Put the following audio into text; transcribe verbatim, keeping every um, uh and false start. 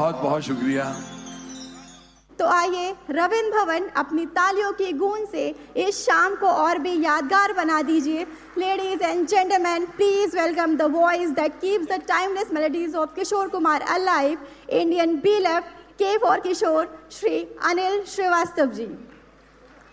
बहुत बहुत शुक्रिया। तो आइए रविंद्र भवन अपनी तालियों की गूंज से इस शाम को और भी यादगार बना दीजिए। Ladies and gentleman, please welcome the voice that keeps the timeless melodies of Kishore Kumar alive, Indian बीलेफ, के फॉर किशोर, श्री अनिल श्रीवास्तव जी।